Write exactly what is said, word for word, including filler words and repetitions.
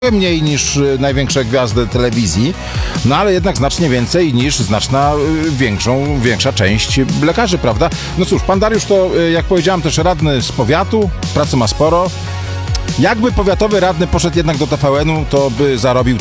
mniej niż y, największe gwiazdy telewizji, no ale jednak znacznie więcej niż znaczna y, większą, większa część lekarzy, prawda? No cóż, pan Dariusz to, y, jak powiedziałem, też radny z powiatu, pracy ma sporo. Jakby powiatowy radny poszedł jednak do T V N-u, to by zarobił